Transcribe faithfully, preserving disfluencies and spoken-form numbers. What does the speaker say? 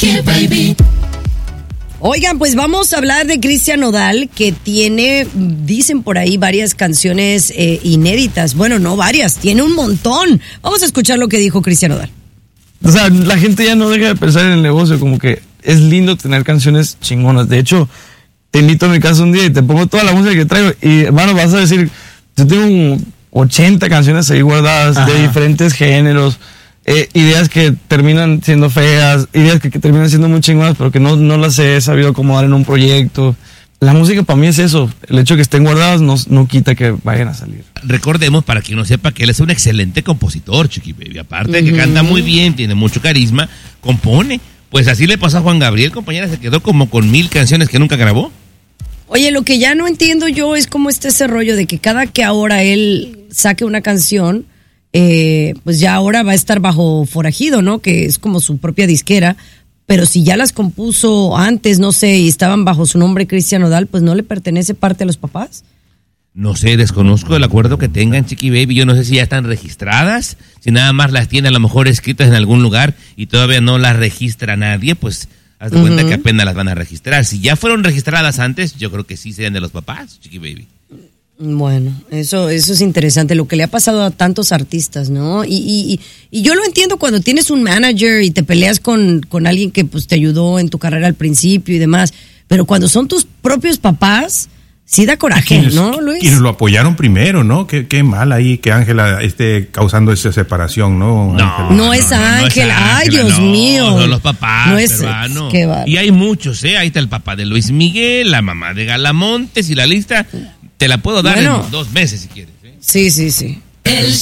Chiqui Baby. Oigan, pues vamos a hablar de Cristian Nodal, que tiene, dicen por ahí, varias canciones eh, inéditas. Bueno, no varias, tiene un montón. Vamos a escuchar lo que dijo Cristian Nodal. O sea, la gente ya no deja de pensar en el negocio, como que es lindo tener canciones chingonas. De hecho, te invito a mi casa un día y te pongo toda la música que traigo y, hermano, vas a decir, yo tengo ochenta canciones ahí guardadas. Ajá. De diferentes géneros. Eh, ideas que terminan siendo feas, ideas que, que terminan siendo muy chingonas, pero que no, no las he sabido acomodar en un proyecto. La música para mí es eso. El hecho de que estén guardadas no, no quita que vayan a salir. Recordemos, para quien no sepa, que él es un excelente compositor, Chiqui Baby. Aparte de que uh-huh. canta muy bien, tiene mucho carisma, compone. Pues así le pasó a Juan Gabriel, compañera, se quedó como con mil canciones que nunca grabó. Oye, lo que ya no entiendo yo es cómo está ese rollo de que cada que ahora él saque una canción, Eh, pues ya ahora va a estar bajo forajido, ¿no? Que es como su propia disquera, pero si ya las compuso antes, no sé, y estaban bajo su nombre Cristian Nodal, pues ¿no le pertenece parte a los papás? No sé, desconozco el acuerdo que tengan, Chiqui Baby. Yo no sé si ya están registradas, si nada más las tiene a lo mejor escritas en algún lugar y todavía no las registra nadie, pues haz de uh-huh. cuenta que apenas las van a registrar. Si ya fueron registradas antes, yo creo que sí serían de los papás, Chiqui Baby. Bueno, eso eso es interesante, lo que le ha pasado a tantos artistas, ¿no? Y y, y yo lo entiendo cuando tienes un manager y te peleas con, con alguien que pues te ayudó en tu carrera al principio y demás, pero cuando son tus propios papás, sí da coraje, quienes, ¿no, Luis? Quienes lo apoyaron primero, ¿no? Qué, qué mal ahí que Ángela esté causando esa separación, ¿no? No, Ángela. no es Ángela, no ay Dios no, mío. Son los papás, no es, hermano. Qué barro. Y hay muchos, ¿eh? Ahí está el papá de Luis Miguel, la mamá de Galamontes y la lista... Te la puedo dar bueno, en dos meses si quieres. ¿eh? Sí, sí, sí. El